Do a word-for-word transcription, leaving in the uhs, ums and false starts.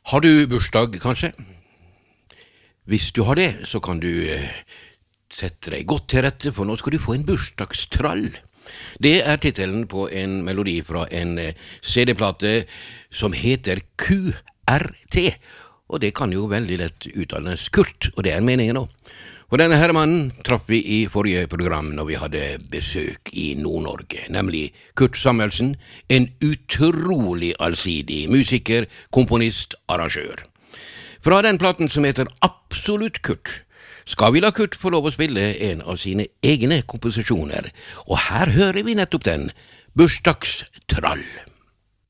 Har du bursdag, kanskje? Hvis du har det, så kan du eh, sette deg godt til rette, for nå skal du få en bursdagstrall. Det er titelen på en melodi fra en eh, C D-plate som heter Q R T, og det kan jo veldig lett uttales Kurt, og det er meningen nå. Og denne herremannen traff vi i forrige program når vi hadde besøk i Nord-Norge, nemlig Kurt Samuelsen, en utrolig allsidig musiker, komponist, arrangør. Fra den platen som heter Absolutt Kurt, skal vi la Kurt få lov å spille en av sine egne komposisjoner, og her hører vi nettopp den, Bursdagstrall.